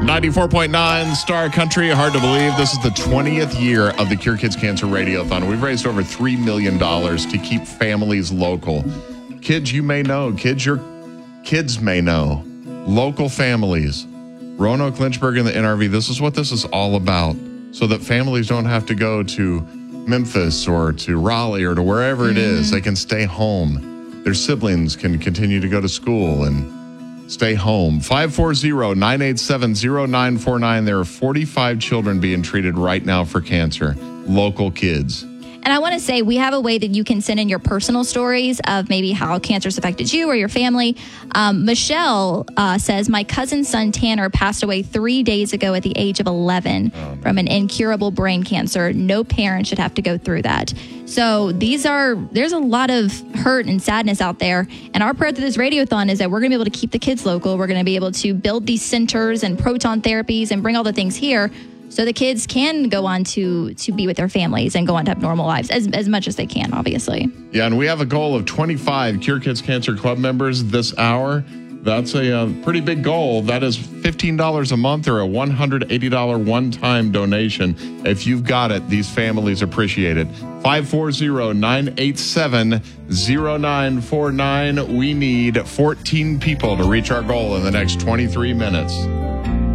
94.9 Star Country. Hard to believe this is the 20th year of the Cure Kids Cancer Radiothon. We've raised over $3 million to keep families local. Kids you may know, kids your kids may know, local families. Roanoke, Lynchburg, and the NRV, this is what this is all about, so that families don't have to go to Memphis or to Raleigh or to wherever it is. They can stay home. Their siblings can continue to go to school and stay home. 540-987-0949. There are 45 children being treated right now for cancer. Local kids. And I want to say we have a way that you can send in your personal stories of maybe how cancer's affected you or your family. Michelle says, my cousin's son Tanner passed away 3 days ago at the age of 11 from an incurable brain cancer. No parent should have to go through that. So there's a lot of hurt and sadness out there. And our prayer through this radiothon is that we're going to be able to keep the kids local. We're going to be able to build these centers and proton therapies and bring all the things here, so the kids can go on to be with their families and go on to have normal lives as much as they can, obviously. Yeah, and we have a goal of 25 Cure Kids Cancer Club members this hour. That's a pretty big goal. That is $15 a month or a $180 one-time donation. If you've got it, these families appreciate it. 540-987-0949. We need 14 people to reach our goal in the next 23 minutes.